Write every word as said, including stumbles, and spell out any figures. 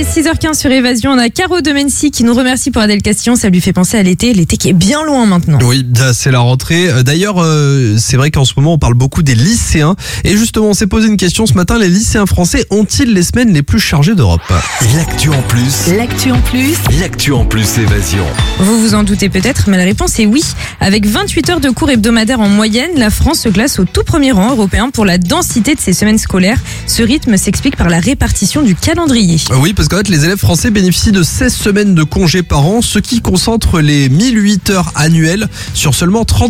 six heures quinze sur Évasion, on a Caro de Mency qui nous remercie pour Adèle Castillon. Ça lui fait penser à l'été, l'été qui est bien loin maintenant. Oui, c'est la rentrée. D'ailleurs, euh, c'est vrai qu'en ce moment, on parle beaucoup des lycéens. Et justement, on s'est posé une question ce matin. Les lycéens français ont-ils les semaines les plus chargées d'Europe ? L'actu en plus. L'actu en plus. L'actu en plus Évasion. Vous vous en doutez peut-être, mais la réponse est oui. Avec vingt-huit heures de cours hebdomadaires en moyenne, la France se classe au tout premier rang européen pour la densité de ses semaines scolaires. Ce rythme s'explique par la répartition du calendrier. Oui, parce qu'en fait, les élèves français bénéficient de seize semaines de congés par an, ce qui concentre les mille huit heures annuelles sur seulement trente